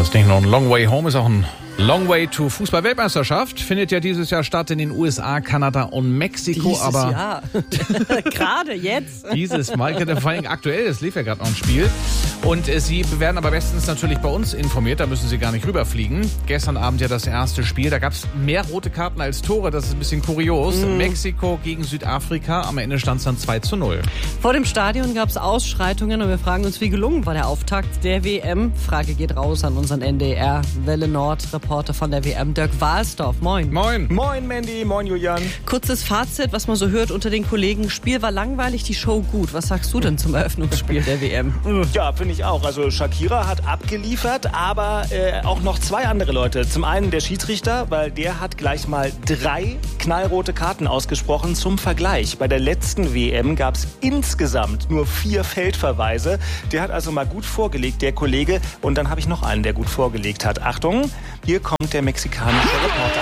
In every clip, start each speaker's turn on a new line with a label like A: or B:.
A: Das ist nicht nur ein Long Way Home, ist auch ein Long Way to Fußball-Weltmeisterschaft. Findet ja dieses Jahr statt in den USA, Kanada und Mexiko.
B: Jahr. Gerade jetzt.
A: Dieses Mal, vor allem aktuell, es lief ja gerade noch ein Spiel. Und Sie werden aber bestens natürlich bei uns informiert, da müssen Sie gar nicht rüberfliegen. Gestern Abend ja das erste Spiel, da gab es mehr rote Karten als Tore, das ist ein bisschen kurios. Mexiko gegen Südafrika, am Ende stand es dann 2:0.
B: Vor dem Stadion gab es Ausschreitungen und wir fragen uns, wie gelungen war der Auftakt der WM? Frage geht raus an unseren NDR Welle Nord Reporter von der WM, Dirk Wahlsdorf. Moin.
A: Moin.
C: Moin Mandy, moin Julian.
B: Kurzes Fazit, was man so hört unter den Kollegen. Spiel war langweilig, die Show gut. Was sagst du denn zum Eröffnungsspiel der WM?
C: Ja, finde ich auch. Also Shakira hat abgeliefert, aber auch noch zwei andere Leute. Zum einen der Schiedsrichter, weil der hat gleich mal 3 knallrote Karten ausgesprochen. Zum Vergleich, bei der letzten WM gab es insgesamt nur 4 Feldverweise. Der hat also mal gut vorgelegt, der Kollege. Und dann habe ich noch einen, der gut vorgelegt hat. Achtung, hier kommt der mexikanische Reporter.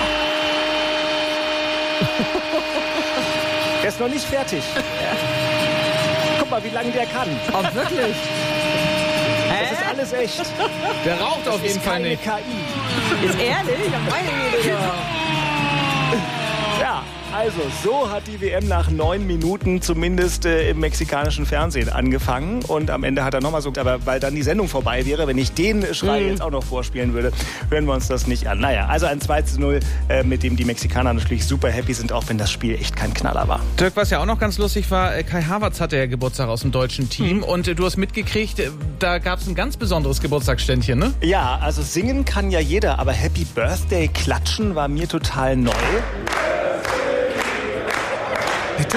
C: Der ist noch nicht fertig. Guck mal, wie lange der kann.
B: Oh, wirklich?
C: Das ist alles echt.
A: Der raucht auf jeden Fall nicht.
C: KI.
B: Ist ehrlich? Meine Güte.
C: Ja, also so hat die WM nach 9 Minuten zumindest im mexikanischen Fernsehen angefangen. Und am Ende hat er nochmal so, aber weil dann die Sendung vorbei wäre, wenn ich den Schrei jetzt auch noch vorspielen würde, hören wir uns das nicht an. Naja, also ein 2:0, mit dem die Mexikaner natürlich super happy sind, auch wenn das Spiel echt kein Knaller war.
A: Dirk, was ja auch noch ganz lustig war, Kai Havertz hatte ja Geburtstag aus dem deutschen Team und du hast mitgekriegt, da gab es ein ganz besonderes Geburtstagsständchen, ne?
C: Ja, also singen kann ja jeder, aber Happy Birthday klatschen war mir total neu. Bitte?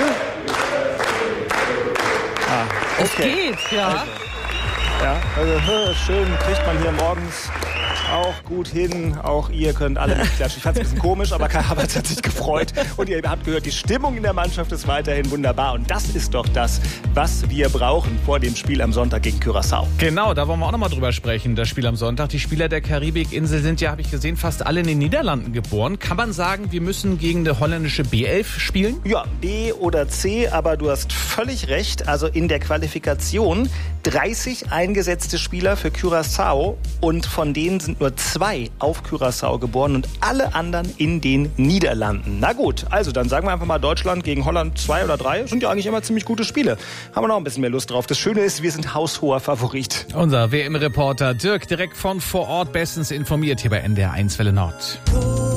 B: Es geht, ja.
C: Also schön kriegt man hier morgens auch gut hin. Auch ihr könnt alle nicht klatschen. Ich fand es ein bisschen komisch, aber Kai Havertz hat sich gefreut. Und ihr habt gehört, die Stimmung in der Mannschaft ist weiterhin wunderbar. Und das ist doch das, was wir brauchen vor dem Spiel am Sonntag gegen Curaçao.
A: Genau, da wollen wir auch nochmal drüber sprechen, das Spiel am Sonntag. Die Spieler der Karibikinsel sind ja, habe ich gesehen, fast alle in den Niederlanden geboren. Kann man sagen, wir müssen gegen eine holländische B11 spielen?
C: Ja, B oder C, aber du hast völlig recht. Also in der Qualifikation 30 eingesetzte Spieler für Curaçao und von denen sind nur 2 auf Curaçao geboren und alle anderen in den Niederlanden. Na gut, also dann sagen wir einfach mal Deutschland gegen Holland 2 oder 3. Sind ja eigentlich immer ziemlich gute Spiele. Haben wir noch ein bisschen mehr Lust drauf. Das Schöne ist, wir sind haushoher Favorit.
A: Unser WM-Reporter Dirk direkt von vor Ort bestens informiert hier bei NDR 1 Welle Nord.